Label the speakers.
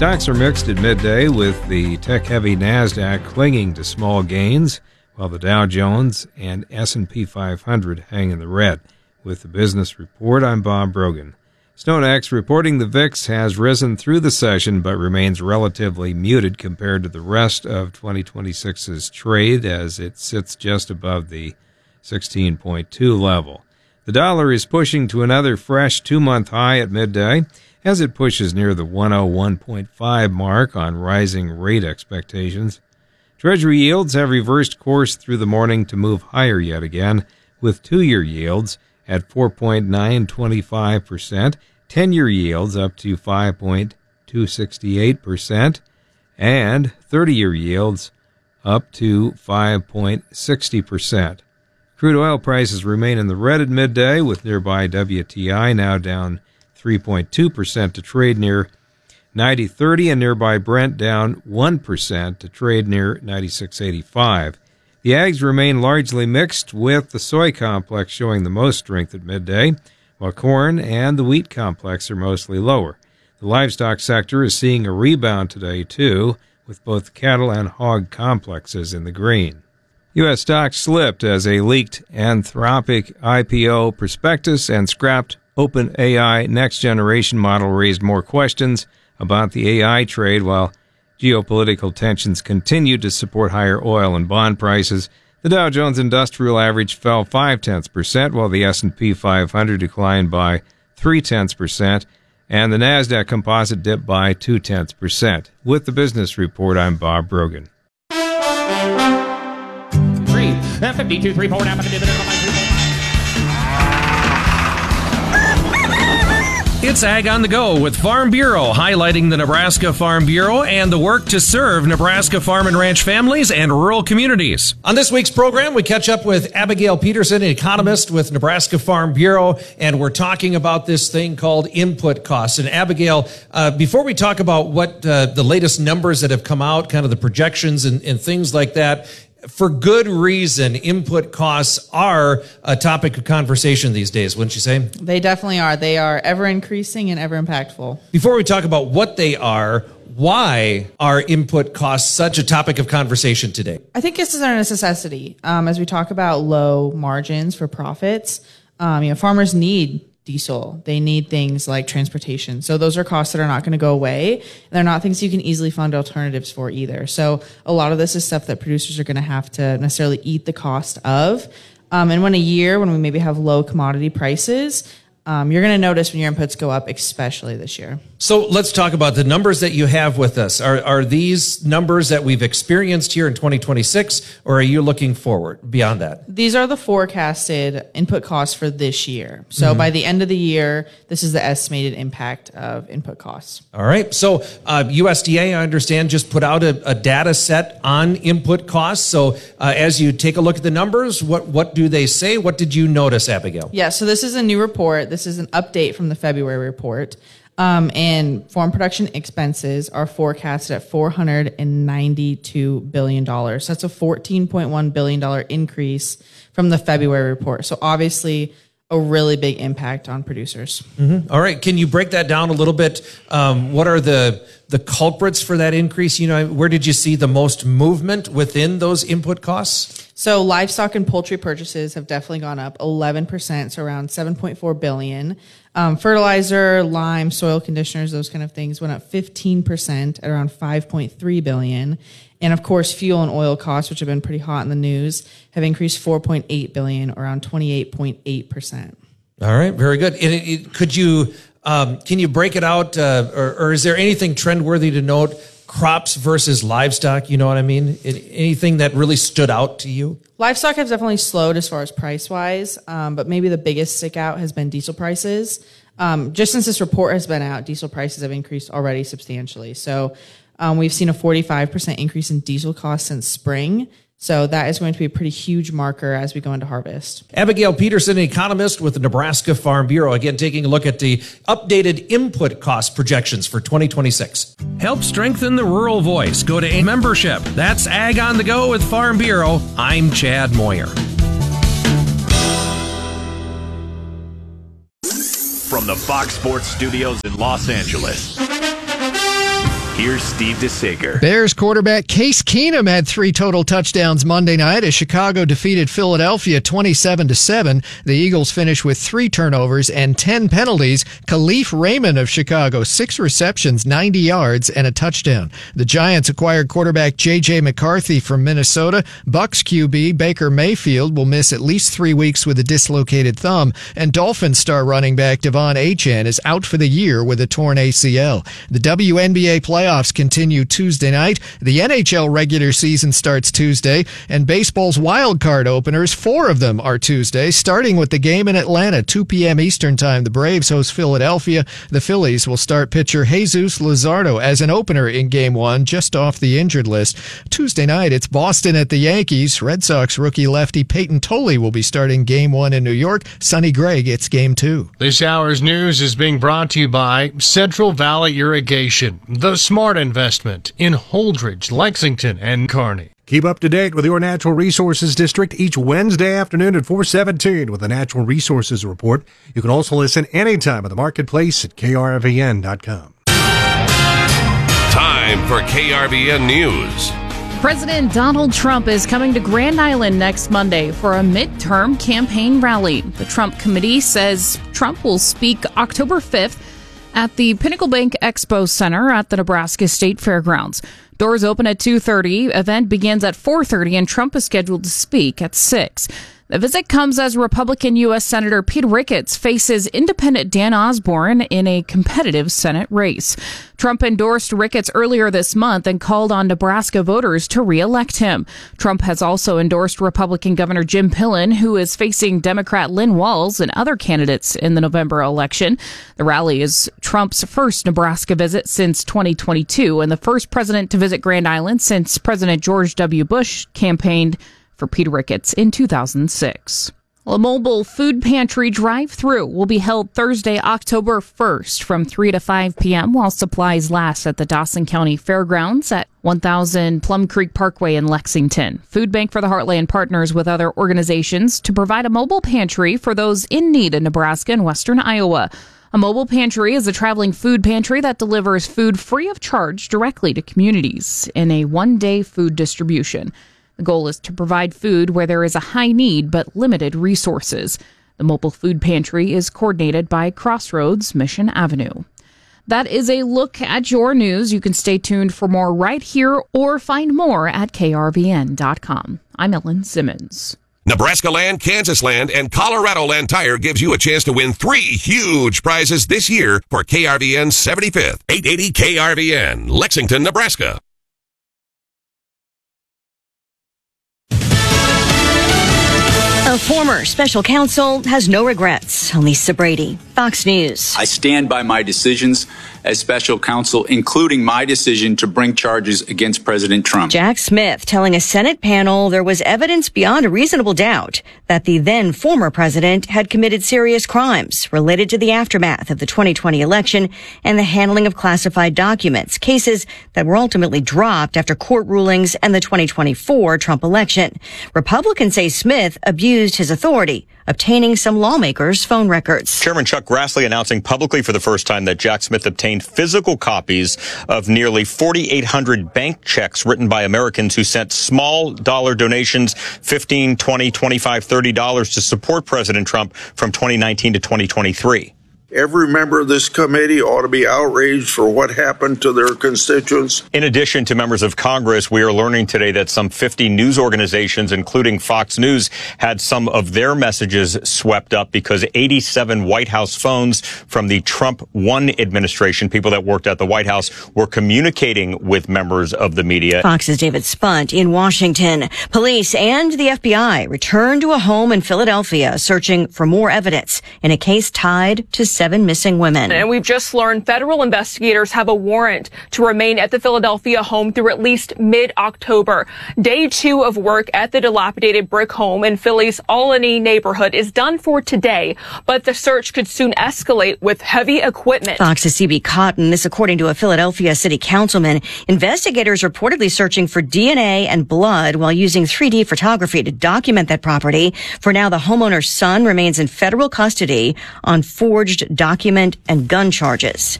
Speaker 1: Stocks are mixed at midday, with the tech-heavy NASDAQ clinging to small gains, while the Dow Jones and S&P 500 hang in the red. With the business report, I'm Bob Brogan. StoneX reporting the VIX has risen through the session but remains relatively muted compared to the rest of 2026's trade, as it sits just above the 16.2 level. The dollar is pushing to another fresh two-month high at midday as it pushes near the 101.5 mark on rising rate expectations. Treasury yields have reversed course through the morning to move higher yet again, with two-year yields at 4.925%, 10-year yields up to 5.268%, and 30-year yields up to 5.60%. Crude oil prices remain in the red at midday, with nearby WTI now down 3.2% to trade near 90.30, and nearby Brent down 1% to trade near 96.85. The ags remain largely mixed, with the soy complex showing the most strength at midday, while corn and the wheat complex are mostly lower. The livestock sector is seeing a rebound today, too, with both cattle and hog complexes in the green. U.S. stocks slipped as a leaked Anthropic IPO prospectus and scrapped OpenAI next-generation model raised more questions about the AI trade, while geopolitical tensions continued to support higher oil and bond prices. The Dow Jones Industrial Average fell 0.5%, while the S&P 500 declined by 0.3%, and the NASDAQ Composite dipped by 0.2%. With the business report, I'm Bob Brogan.
Speaker 2: 52, 3, 4,
Speaker 3: It's Ag on the Go with Farm Bureau, highlighting the Nebraska Farm Bureau and the work to serve Nebraska farm and ranch families and rural communities.
Speaker 4: On this week's program, we catch up with Abigail Peterson, an economist with Nebraska Farm Bureau, and we're talking about this thing called input costs. And Abigail, before we talk about what the latest numbers that have come out, kind of the projections and things like that, for good reason, input costs are a topic of conversation these days, wouldn't you say?
Speaker 5: They definitely are. They are ever increasing and ever impactful.
Speaker 4: Before we talk about what they are, why are input costs such a topic of conversation today?
Speaker 5: I think this is a necessity. As we talk about low margins for profits, farmers need diesel. They need things like transportation. So those are costs that are not going to go away. And they're not things you can easily find alternatives for either. So a lot of this is stuff that producers are going to have to necessarily eat the cost of. And when we maybe have low commodity prices, you're going to notice when your inputs go up, especially this year.
Speaker 4: So let's talk about the numbers that you have with us. Are these numbers that we've experienced here in 2026, or are you looking forward beyond that?
Speaker 5: These are the forecasted input costs for this year. So by the end of the year, this is the estimated impact of input costs.
Speaker 4: All right. So USDA, I understand, just put out a data set on input costs. So as you take a look at the numbers, what do they say? What did you notice, Abigail?
Speaker 5: Yeah, so this is a new report. This is an update from the February report. And farm production expenses are forecasted at $492 billion. That's a $14.1 billion increase from the February report. So obviously a really big impact on producers.
Speaker 4: All right. Can you break that down a little bit? What are the culprits for that increase? Where did you see the most movement within those input costs?
Speaker 5: So livestock and poultry purchases have definitely gone up 11%, so around $7.4 billion. Fertilizer, lime, soil conditioners, those kind of things went up 15% at around $5.3 billion. And of course, fuel and oil costs, which have been pretty hot in the news, have increased $4.8 billion, around 28.8%.
Speaker 4: All right, very good. And can you break it out, or is there anything trendworthy to note? Crops versus livestock, you know what I mean? Anything that really stood out to you?
Speaker 5: Livestock has definitely slowed as far as price-wise, but maybe the biggest stick out has been diesel prices. Just since this report has been out, diesel prices have increased already substantially. So we've seen a 45% increase in diesel costs since spring. So that is going to be a pretty huge marker as we go into harvest.
Speaker 4: Abigail Peterson, an economist with the Nebraska Farm Bureau, again taking a look at the updated input cost projections for 2026.
Speaker 3: Help strengthen the rural voice. Go to membership. That's Ag on the Go with Farm Bureau. I'm Chad Moyer.
Speaker 6: From the Fox Sports Studios in Los Angeles, Here's Steve DeSager.
Speaker 7: Bears quarterback Case Keenum had 3 total touchdowns Monday night as Chicago defeated Philadelphia 27-7. The Eagles finished with 3 turnovers and 10 penalties. Khalif Raymond of Chicago, 6 receptions, 90 yards, and a touchdown. The Giants acquired quarterback J.J. McCarthy from Minnesota. Bucs QB Baker Mayfield will miss at least 3 weeks with a dislocated thumb. And Dolphins star running back Devon Achane is out for the year with a torn ACL. The WNBA playoffs continue Tuesday night. The NHL regular season starts Tuesday, and baseball's wild card openers, 4 of them are Tuesday, starting with the game in Atlanta, 2 p.m. Eastern Time. The Braves host Philadelphia. The Phillies will start pitcher Jesus Luzardo as an opener in Game 1, just off the injured list. Tuesday night, it's Boston at the Yankees. Red Sox rookie lefty Peyton Tolley will be starting Game 1 in New York. Sonny Gray gets Game 2.
Speaker 8: This hour's news is being brought to you by Central Valley Irrigation, the smart investment in Holdridge, Lexington, and Kearney.
Speaker 9: Keep up to date with your Natural Resources District each Wednesday afternoon at 4:17 with the Natural Resources Report. You can also listen anytime at the marketplace at krvn.com.
Speaker 10: Time for KRVN News.
Speaker 11: President Donald Trump is coming to Grand Island next Monday for a midterm campaign rally. The Trump Committee says Trump will speak October 5th at the Pinnacle Bank Expo Center at the Nebraska State Fairgrounds. Doors open at 2:30. Event begins at 4:30, and Trump is scheduled to speak at 6. The visit comes as Republican U.S. Senator Pete Ricketts faces independent Dan Osborne in a competitive Senate race. Trump endorsed Ricketts earlier this month and called on Nebraska voters to re-elect him. Trump has also endorsed Republican Governor Jim Pillen, who is facing Democrat Lynn Walls and other candidates in the November election. The rally is Trump's first Nebraska visit since 2022 and the first president to visit Grand Island since President George W. Bush campaigned for Pete Ricketts in 2006. A mobile food pantry drive-through will be held Thursday, October 1st from 3 to 5 p.m. while supplies last at the Dawson County Fairgrounds at 1000 Plum Creek Parkway in Lexington. Food Bank for the Heartland partners with other organizations to provide a mobile pantry for those in need in Nebraska and western Iowa. A mobile pantry is a traveling food pantry that delivers food free of charge directly to communities in a one-day food distribution. The goal is to provide food where there is a high need but limited resources. The mobile food pantry is coordinated by Crossroads Mission Avenue. That is a look at your news. You can stay tuned for more right here or find more at krvn.com. I'm Ellen Simmons.
Speaker 10: Nebraska Land, Kansas Land, and Colorado Land Tire gives you a chance to win 3 huge prizes this year for KRVN's 75th. 880 KRVN, Lexington, Nebraska.
Speaker 12: A former special counsel has no regrets. Lisa Brady, Fox News.
Speaker 13: I stand by my decisions as special counsel, including my decision to bring charges against President Trump.
Speaker 12: Jack Smith telling a Senate panel there was evidence beyond a reasonable doubt that the then former president had committed serious crimes related to the aftermath of the 2020 election and the handling of classified documents, cases that were ultimately dropped after court rulings and the 2024 Trump election. Republicans say Smith abused his authority, obtaining some lawmakers' phone records.
Speaker 14: Chairman Chuck Grassley announcing publicly for the first time that Jack Smith obtained physical copies of nearly 4,800 bank checks written by Americans who sent small dollar donations, $15, $20, $25, $30 to support President Trump from 2019 to 2023.
Speaker 15: Every member of this committee ought to be outraged for what happened to their constituents.
Speaker 14: In addition to members of Congress, we are learning today that some 50 news organizations, including Fox News, had some of their messages swept up because 87 White House phones from the Trump 1 administration, people that worked at the White House, were communicating with members of the media.
Speaker 12: Fox's David Spunt in Washington. Police and the FBI returned to a home in Philadelphia searching for more evidence in a case tied to 7 missing women.
Speaker 16: And we've just learned federal investigators have a warrant to remain at the Philadelphia home through at least mid-October. Day 2 of work at the dilapidated brick home in Philly's Albany neighborhood is done for today, but the search could soon escalate with heavy equipment.
Speaker 12: Fox's CB Cotton, this according to a Philadelphia city councilman. Investigators reportedly searching for DNA and blood while using 3D photography to document that property. For now, the homeowner's son remains in federal custody on forged document and gun charges.